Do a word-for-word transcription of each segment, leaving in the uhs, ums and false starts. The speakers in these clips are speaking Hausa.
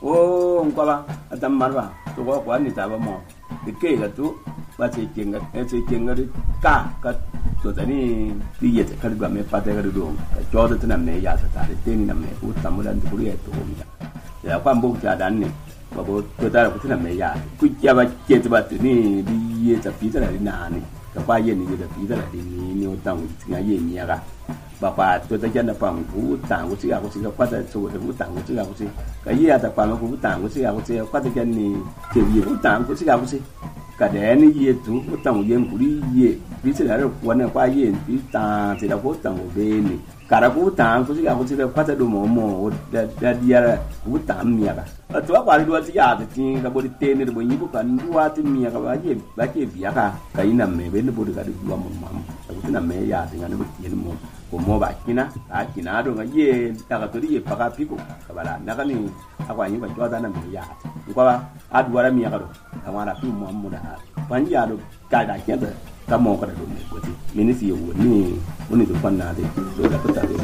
oh ngwa atam marwa to ko kwa ni ta ba mo de ke ga tu ba ce kenga e ce kenga ka ka to tani di ye ka ga me pa de ga do ka jo de na me ya ta de te ni na me u ta mu dan tu ri to mi ya kwa mbu ja dan ni ba bo to ta ku na me ya ku ya ba ke ta ba ni di ye ta pi ta ni na ni ka pa ye ni de pi ta ni ni o ta u ti ga ye ni ya ga ba pa to ta ja na pa mu ta ku ti ga ku ti ga kwa ta so de ku ta ku ti ga ku ti ka ye ta pa ku ta ku ti ga ku ti kwa ta ja ni ke ye ku ta ku ti ga ku ti cả đẻ nó ye tu có tàu ye của đi ye ví dụ là quan là qua ye ví ta thì là có tàu bên này cả là có tàu có gì cả có gì là qua ta đồ mò mò đã đã đi ra có tàu mía cả ở chỗ qua đi đua thì giờ thì cái body tên này body như có cần đua thì mía cả vậy vậy cái việc cả cái nằm mẹ bên nó body cả được đua mồm mồm cái nằm mẹ giờ thì nó body như mồm của mồm vậy kina à kina đồ cái ye ta cái tôi đi bắt cái pico cái bà là nó cái này aku anyi ba joda na mía qua adu ara mía cả rồi kamara tu mồm mồm đã banji ado ka da kenda ka mo ka do me ko ti minisi yo ni woni do panna de do da ko ta de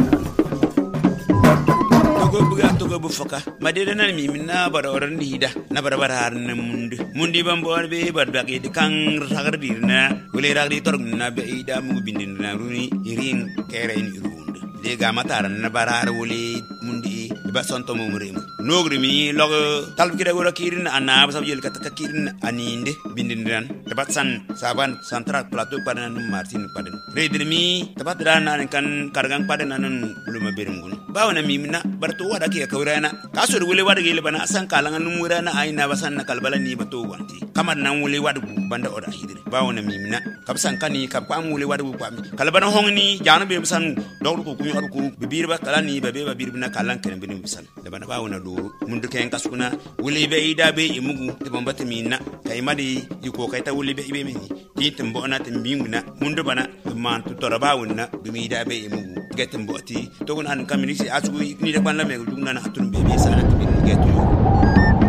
to go buga to go bu faka madede nan mi minna bara oran hida na bara bara har na mundi mundi bam bo be bar ba ke de kan ragar dirna wole ragdi tor na be ida mu bindin na runi irin kere ni runde de ga matar na bara har wole mundi ba sonto mo mure nogri mi log talb kida gora kirin ana ba sabjel kat kirin aninde bindindiran tabat san saban central plateau padan martin padan redir mi tabat dana kan kargang padan nan uluma berungun bawna mi mina barto wada ke kawrana kasur wule wada gele bana san kalangan numurana aina basan na kalbala ni bato wanti kamar nan wule wada banda oda hidir bawna mi mina kabsan kani kab kwam wule wada bu kwami kalbana hongni janu be basan dawru ko kumi arku bibir ba kalani be be babir bina kalan kan bin bisan da bana bawna do mundu ken kasuna wuli be ida be imugu te bombata minna kay madi yiko kay ta wuli be ibe mi titim bona timbinguna mundu bana man to toraba wonna be mi ida be imugu getem boti to gon an kamini si asu ni de ban la me dugna na atun be be sana tin getu